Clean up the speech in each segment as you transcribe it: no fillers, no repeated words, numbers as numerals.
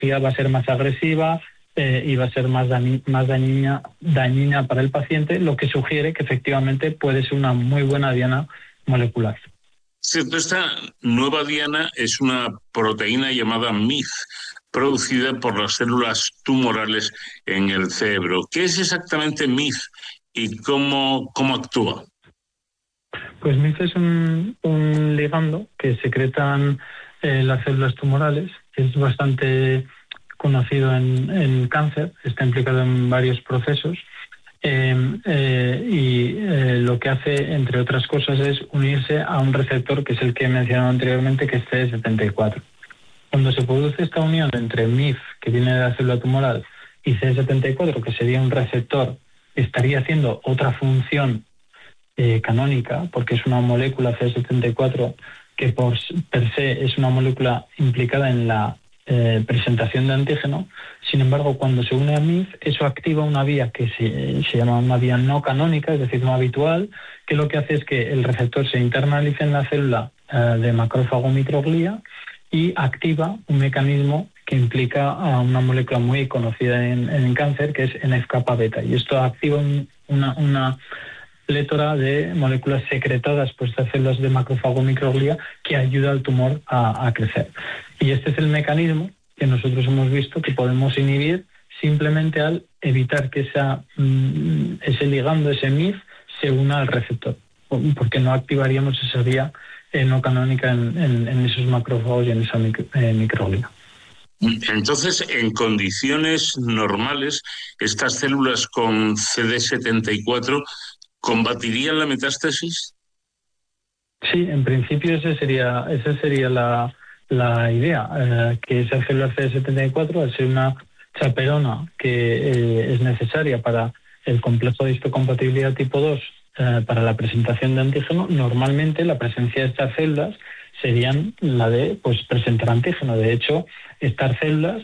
va a ser más agresiva y va a ser más dañina para el paciente, lo que sugiere que efectivamente puede ser una muy buena diana molecular. Cierto, esta nueva diana es una proteína llamada MIF, producida por las células tumorales en el cerebro. ¿Qué es exactamente MIF y cómo actúa? Pues MIF es un ligando que secretan las células tumorales, que es bastante conocido en cáncer, está implicado en varios procesos y lo que hace, entre otras cosas, es unirse a un receptor que es el que he mencionado anteriormente, que es CD74. Cuando se produce esta unión entre MIF, que viene de la célula tumoral, y CD74, que sería un receptor, estaría haciendo otra función canónica, porque es una molécula CD74 que per se es una molécula implicada en la presentación de antígeno. Sin embargo, cuando se une a MIF, eso activa una vía que se llama una vía no canónica, es decir, no habitual, que lo que hace es que el receptor se internalice en la célula de macrófago microglia y activa un mecanismo que implica a una molécula muy conocida en cáncer, que es NF-kappa beta. Y esto activa una plétora de moléculas secretadas por estas células de macrófago microglia que ayuda al tumor a crecer. Y este es el mecanismo que nosotros hemos visto que podemos inhibir simplemente al evitar que ese ligando, ese MIF, se una al receptor, porque no activaríamos esa vía no canónica en esos macrófagos y en esa microglia. Entonces, en condiciones normales, estas células con CD74 ¿combatirían la metástasis? Sí, en principio esa sería la idea, que esa célula CD74, al ser una chaperona que es necesaria para el complejo de histocompatibilidad tipo 2, para la presentación de antígeno, normalmente la presencia de estas células serían la de presentar antígeno. De hecho, estas células,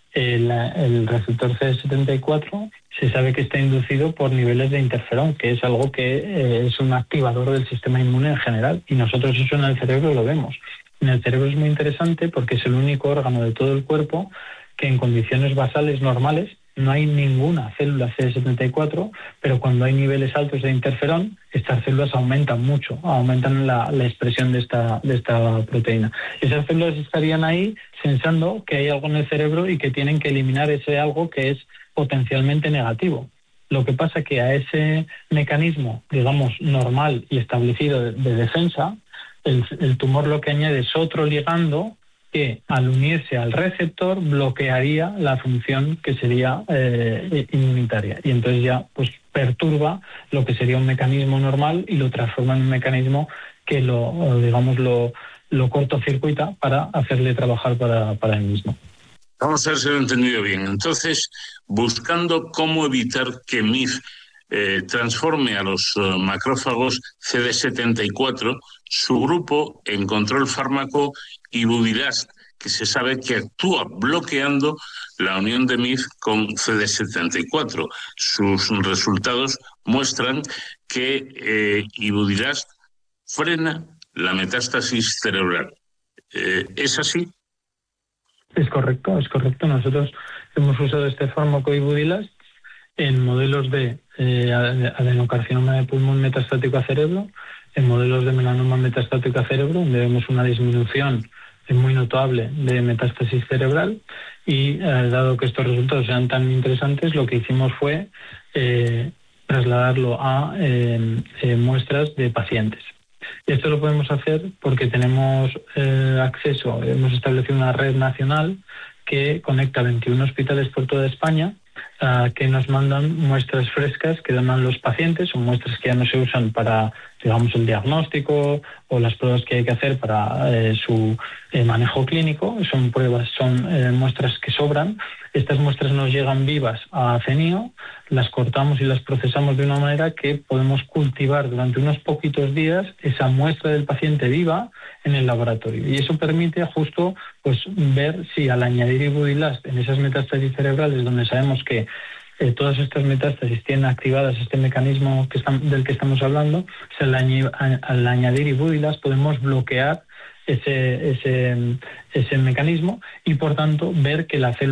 el receptor CD74 se sabe que está inducido por niveles de interferón, que es algo que es un activador del sistema inmune en general, y nosotros eso en el cerebro lo vemos. En el cerebro es muy interesante porque es el único órgano de todo el cuerpo que en condiciones basales normales no hay ninguna célula CD74, pero cuando hay niveles altos de interferón, estas células aumentan mucho, aumentan la expresión de esta proteína. Esas células estarían ahí sensando que hay algo en el cerebro y que tienen que eliminar ese algo que es potencialmente negativo. Lo que pasa es que a ese mecanismo, digamos, normal y establecido de defensa, el tumor lo que añade es otro ligando que, al unirse al receptor, bloquearía la función que sería inmunitaria. Y entonces ya perturba lo que sería un mecanismo normal y lo transforma en un mecanismo que lo cortocircuita para hacerle trabajar para él mismo. Vamos a ver si lo he entendido bien. Entonces, buscando cómo evitar que MIF transforme a los macrófagos CD74, su grupo encontró el fármaco Ibudilast, que se sabe que actúa bloqueando la unión de MIF con CD74. Sus resultados muestran que Ibudilast frena la metástasis cerebral. ¿Es así? Es correcto. Nosotros hemos usado este fármaco Ibudilast en modelos de adenocarcinoma de pulmón metastático a cerebro, en modelos de melanoma metastático a cerebro, donde vemos una disminución muy notable de metástasis cerebral, y dado que estos resultados eran tan interesantes, lo que hicimos fue trasladarlo a muestras de pacientes. Esto lo podemos hacer porque tenemos acceso, hemos establecido una red nacional que conecta 21 hospitales por toda España, que nos mandan muestras frescas que donan los pacientes, son muestras que ya no se usan para, digamos, el diagnóstico o las pruebas que hay que hacer para su manejo clínico. Son muestras que sobran. Estas muestras nos llegan vivas a CENIO, las cortamos y las procesamos de una manera que podemos cultivar durante unos poquitos días esa muestra del paciente viva en el laboratorio. Y eso permite justo ver si, al añadir Ibudilast en esas metástasis cerebrales, donde sabemos que todas estas metástasis tienen activadas este mecanismo del que estamos hablando, al añadir Ibudilast podemos bloquear ese mecanismo y, por tanto, ver que la célula